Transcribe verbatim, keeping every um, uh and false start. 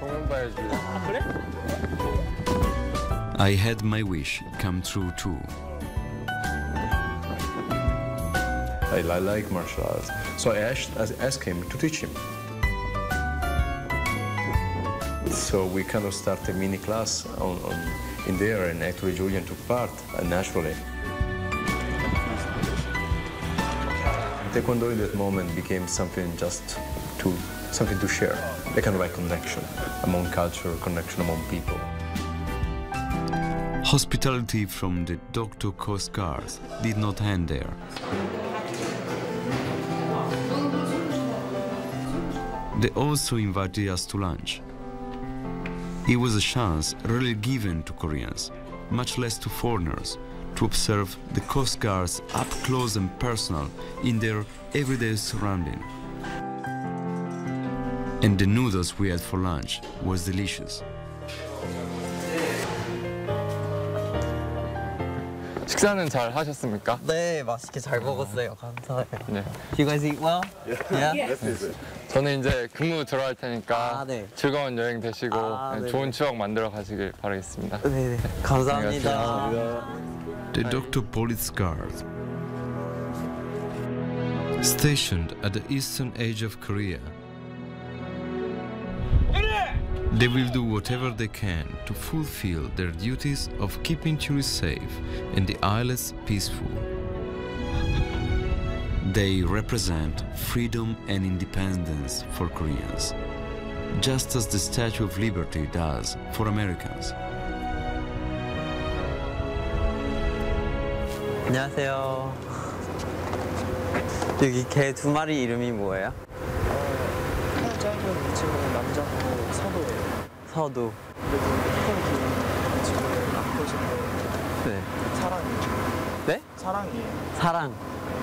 정면 봐야지. 아, 그래? I had my wish come true too. I, I like martial arts, so I asked, I asked him to teach him. So we kind of started a mini class on, on, in there, and actually Julian took part uh, naturally. Taekwondo in that moment became something just to, something to share, a kind of a connection among culture, connection among people. Hospitality from the Dokdo Coast Guards did not end there. They also invited us to lunch. It was a chance rarely given to Koreans, much less to foreigners, to observe the Coast Guards up close and personal in their everyday surrounding. And the noodles we had for lunch was delicious. 식사는 잘 하셨습니까? 네, 맛있게 잘 먹었어요. 감사해요. 네. You guys eat well? Yeah. 저는 이제 근무 들어갈 테니까 아, 네. 즐거운 여행 되시고 아, 네, 좋은 추억 만들어 가시길 바라겠습니다. 네, 네. 감사합니다. The Dokdo Police Guard, stationed at the eastern edge of Korea, they will do whatever they can to fulfill their duties of keeping tourists safe and the islets peaceful. They represent freedom and independence for Koreans, just as the Statue of Liberty does for Americans. 안녕하세요. 여기 개 두 마리 이름이 뭐예요? 어, 짧은 친구는 남자고 서도예요. 서도. 그리고 큰 긴 친구는 남도신데 네. 사랑이에요. 네? 사랑이에요. 사랑. 네.